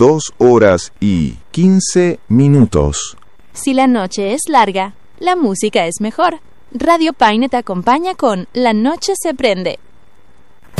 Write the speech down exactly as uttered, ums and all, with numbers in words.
dos horas y quince minutos. Si la noche es larga, la música es mejor. Radio Paine te acompaña con La Noche se prende.